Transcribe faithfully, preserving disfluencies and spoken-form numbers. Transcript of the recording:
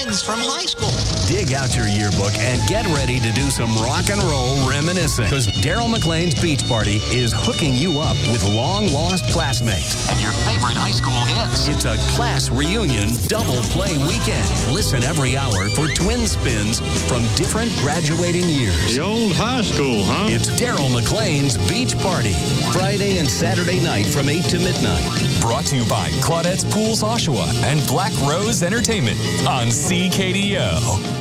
kids from high school. Dig out your yearbook and get ready to do some rock and roll reminiscing. Because Daryl McLean's Beach Party is hooking you up with long-lost classmates. And your favorite high school hits. It's a class reunion double play weekend. Listen every hour for twin spins from different graduating years. The old high school, huh? It's Daryl McLean's Beach Party. Friday and Saturday night from eight to midnight. Brought to you by Claudette's Pools Oshawa and Black Rose Entertainment on C K D O.